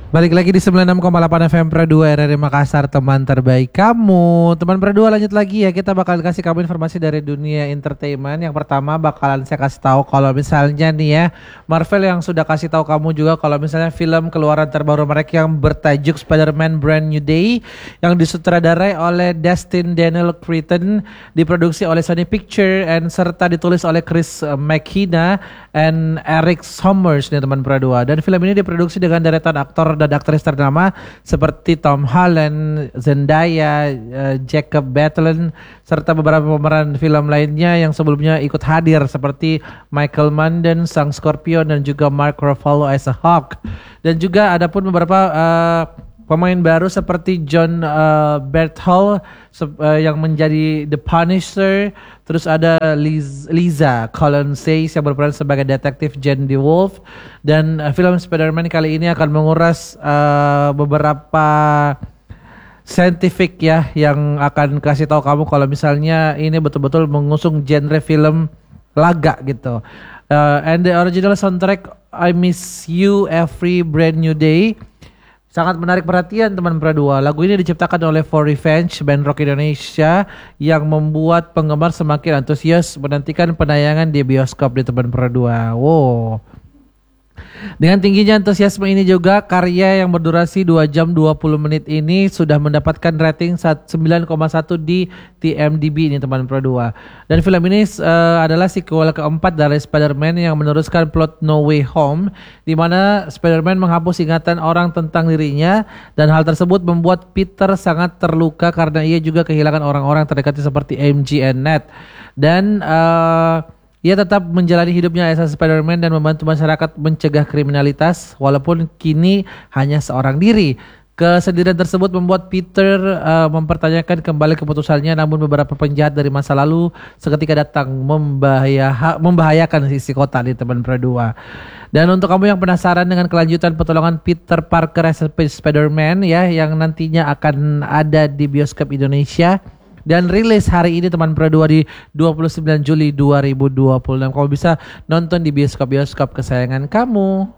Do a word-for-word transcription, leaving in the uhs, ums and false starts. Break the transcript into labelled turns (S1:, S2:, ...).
S1: Balik lagi di sembilan puluh enam koma delapan F M Pro dua R R I Makassar, teman terbaik kamu. Teman Pro dua, lanjut lagi ya. Kita bakal kasih kamu informasi dari dunia entertainment. Yang pertama bakalan saya kasih tahu kalau misalnya nih ya, Marvel yang sudah kasih tahu kamu juga kalau misalnya film keluaran terbaru mereka yang bertajuk Spider-Man Brand New Day yang disutradarai oleh Destin Daniel Cretton, diproduksi oleh Sony Pictures and serta ditulis oleh Chris McKenna and Eric Sommers nih teman Pro dua. Dan film ini diproduksi dengan deretan aktor dan aktris ternama seperti Tom Holland, Zendaya, uh, Jacob Batalon serta beberapa pemeran film lainnya yang sebelumnya ikut hadir seperti Michael Madsen sang Scorpion dan juga Mark Ruffalo as a Hawk. Dan juga ada pun beberapa uh, pemain baru seperti John uh, Bernthal uh, yang menjadi The Punisher. Terus ada Liz, Lisa Colonsay yang berperan sebagai detektif Jane DeWolf. Dan uh, film Spider-Man kali ini akan menguras uh, beberapa scientific ya yang akan kasih tahu kamu kalau misalnya ini betul-betul mengusung genre film laga gitu. Uh, and the original soundtrack I Miss You Every Brand New Day sangat menarik perhatian teman Pro dua. Lagu ini diciptakan oleh For Revenge, band rock Indonesia yang membuat penggemar semakin antusias menantikan penayangan di bioskop di teman Pro dua. Wow. Dengan tingginya antusiasme ini juga, karya yang berdurasi dua jam dua puluh menit ini sudah mendapatkan rating sembilan koma satu di T M D B ini teman Pro dua. Dan film ini uh, adalah sequel keempat dari Spider-Man yang meneruskan plot No Way Home, di mana Spider-Man menghapus ingatan orang tentang dirinya, dan hal tersebut membuat Peter sangat terluka karena ia juga kehilangan orang-orang terdekatnya seperti M J and Ned. Dan uh, ia tetap menjalani hidupnya as Spider-Man dan membantu masyarakat mencegah kriminalitas walaupun kini hanya seorang diri. Kesedihan tersebut membuat Peter uh, mempertanyakan kembali keputusannya, namun beberapa penjahat dari masa lalu seketika datang membahaya, membahayakan sisi kota di teman Pro dua. Dan untuk kamu yang penasaran dengan kelanjutan pertolongan Peter Parker as Spider-Man ya, yang nantinya akan ada di bioskop Indonesia dan rilis hari ini teman Pro dua di dua puluh sembilan Juli dua ribu dua puluh enam. Kamu bisa nonton di bioskop-bioskop kesayangan kamu.